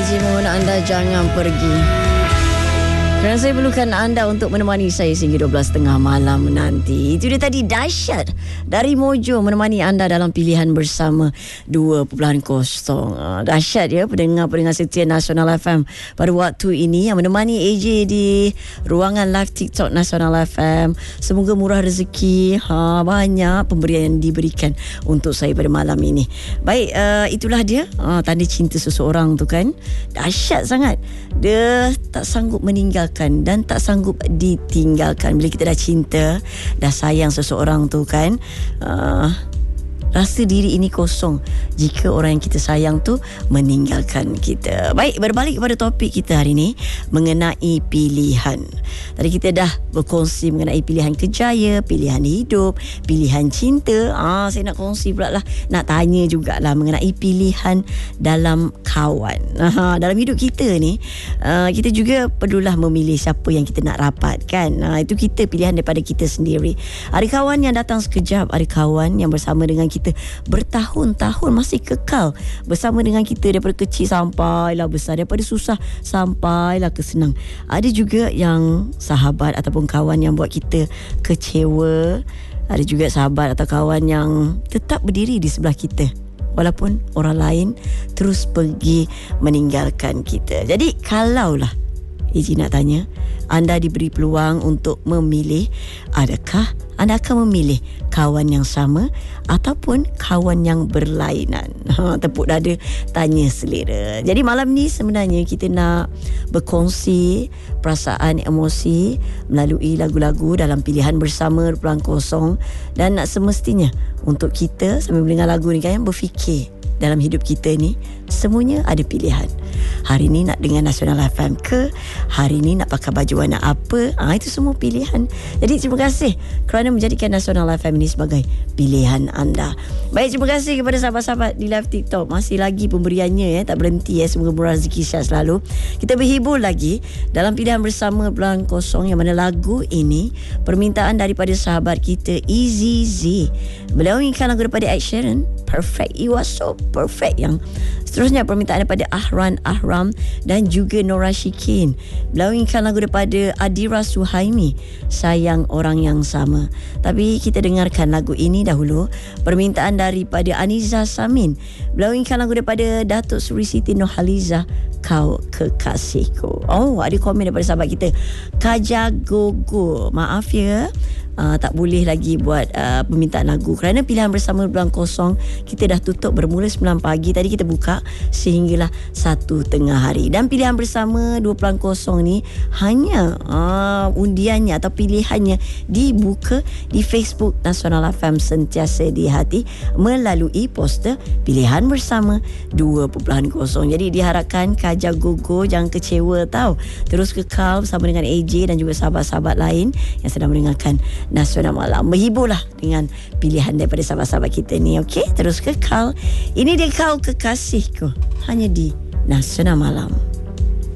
Haji, mohon anda jangan pergi. Kerana saya perlukan anda untuk menemani saya sehingga 12.30 malam nanti. Itu dia tadi Dahsyat dari Mojo menemani anda dalam pilihan bersama 2.0. Dahsyat ya pendengar-pendengar setia Nasional FM pada waktu ini yang menemani AJ di ruangan live TikTok Nasional FM. Semoga murah rezeki, banyak pemberian yang diberikan untuk saya pada malam ini. Baik, itulah dia tanda cinta seseorang tu kan. Dahsyat sangat. Dia tak sanggup meninggal dan tak sanggup ditinggalkan. Bila kita dah cinta, dah sayang seseorang tu kan, rasa diri ini kosong jika orang yang kita sayang tu meninggalkan kita. Baik, berbalik kepada topik kita hari ini mengenai pilihan. Tadi kita dah berkongsi mengenai pilihan kerjaya, pilihan hidup, pilihan cinta. Saya nak kongsi pula lah, nak tanya jugalah mengenai pilihan dalam kawan. Dalam hidup kita ni, kita juga perlulah memilih siapa yang kita nak rapatkan. Itu kita, pilihan daripada kita sendiri. Ada kawan yang datang sekejap, ada kawan yang bersama dengan kita bertahun-tahun, masih kekal bersama dengan kita daripada kecil sampailah besar, daripada susah sampailah ke senang. Ada juga yang sahabat ataupun kawan yang buat kita kecewa. Ada juga sahabat atau kawan yang tetap berdiri di sebelah kita walaupun orang lain terus pergi meninggalkan kita. Jadi kalaulah Eji nak tanya, anda diberi peluang untuk memilih, adakah anda akan memilih kawan yang sama ataupun kawan yang berlainan? Tepuk dada, tanya selera. Jadi malam ni sebenarnya kita nak berkongsi perasaan, emosi melalui lagu-lagu dalam pilihan bersama 2.0. Dan nak semestinya untuk kita sambil mendengar lagu ni kan, berfikir dalam hidup kita ni semuanya ada pilihan. Hari ni nak dengar Nasional FM ke? Hari ni nak pakai baju warna apa? Itu semua pilihan. Jadi terima kasih kerana menjadikan Nasional FM ini sebagai pilihan anda. Baik, terima kasih kepada sahabat-sahabat di live TikTok. Masih lagi pemberiannya tak berhenti Semoga murah rezeki sihat selalu. Kita berhibur lagi dalam pilihan bersama 2.0 yang mana lagu ini permintaan daripada sahabat kita Easy Z. Beliau inginkan lagu daripada Ed Sheeran, Perfect. You are so perfect. Yang seterusnya permintaan daripada Ahram dan juga Nora Shikin. Beliau inginkan lagu daripada Adira Suhaimi, Sayang Orang Yang Sama. Tapi kita dengarkan lagu ini dahulu. Permintaan daripada Aniza Samin. Beliau inginkan lagu daripada Datuk Seri Siti Nurhaliza, Kau Kekasihku. Ada komen daripada sahabat kita Kaja Gogo. Maaf ya, tak boleh lagi buat permintaan lagu kerana pilihan bersama 2.0 kita dah tutup bermula 9 pagi. Tadi kita buka sehinggalah 1 tengah hari. Dan pilihan bersama 2.0 ni hanya undiannya atau pilihannya dibuka di Facebook Nasional FM Sentiasa di Hati melalui poster pilihan bersama 2.0. Jadi diharapkan Kaja Gogo jangan kecewa tau. Terus kekal bersama dengan AJ dan juga sahabat-sahabat lain yang sedang mendengarkan Nasional Malam. Berhiburlah dengan pilihan daripada sahabat-sahabat kita ni. Okey, terus kekal. Ini dia Kau Kekasihku, hanya di Nasional Malam.